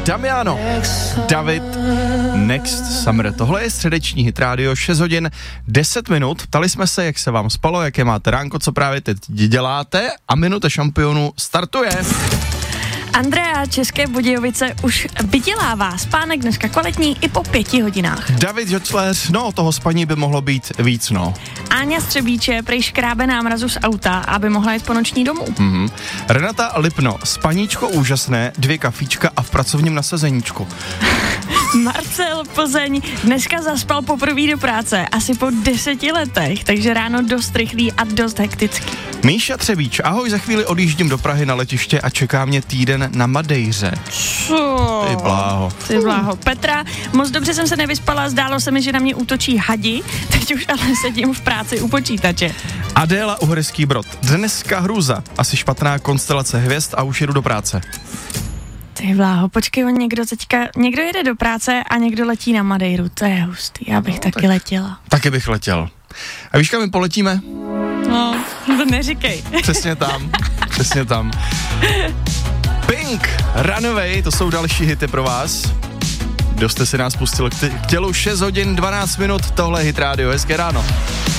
Damiano, David, Next Summer. Tohle je středeční Hit Radio, 6 hodin 10 minut. Ptali jsme se, jak se vám spalo, jaké máte ránko, co právě teď děláte a minuta šampionu startuje. Andrea, České Budějovice už vydělává. Spánek dneska kvalitní i po 5 hodinách. David Žocléř, no toho spaní by mohlo být víc, no. Áňa Střebíče prej škrábe námrazu z auta, aby mohla jít po noční domů. Renata Lipno, spaníčko úžasné, 2 kafíčka a v pracovním nasazeníčku. Marcel Plzeň dneska zaspal poprvé do práce, asi po 10 letech, takže ráno dost rychlý a dost hektický. Míša Třebíč, ahoj, za chvíli odjíždím do Prahy na letiště a čeká mě týden na Madejře. Co? Ty bláho. Petra, moc dobře jsem se nevyspala, zdálo se mi, že na mě útočí hadi, teď už ale sedím v práci u počítače. Adéla Uherský Brod, dneska hrůza, asi špatná konstelace hvězd a už jedu do práce. Ty bláho, počkej, někdo jede do práce a někdo letí na Madejru, to je hustý, já bych taky letěla. Taky bych letěl. A víš, kam my poletíme? No, to neříkej. Přesně tam. Pink, Runaway, to jsou další hity pro vás. Kdo jste si nás pustil k tělu, 6 hodin 12 minut, tohle je Hit Radio, hezké ráno.